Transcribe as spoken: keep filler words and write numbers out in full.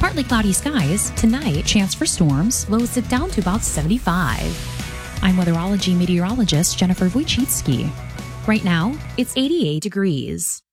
Partly cloudy skies. Tonight, chance for storms. Lows dip down to about seventy-five. I'm weatherology meteorologist Jennifer Wojcicki. Right now, it's eighty-eight degrees.